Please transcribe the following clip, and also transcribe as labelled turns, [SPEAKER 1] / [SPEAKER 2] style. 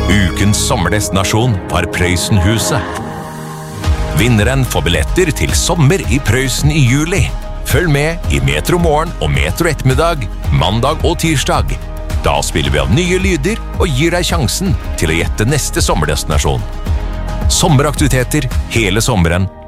[SPEAKER 1] Ukens sommerdestinasjon var Prøysenhuset. Vinneren får billetter til sommer i Prøysen i juli. Følg med i Metro Morgen og Metro Ettermiddag, mandag og tirsdag. Da spiller vi av nye lyder og gir deg sjansen til å gjette neste sommerdestinasjon. Sommeraktiviteter hele sommeren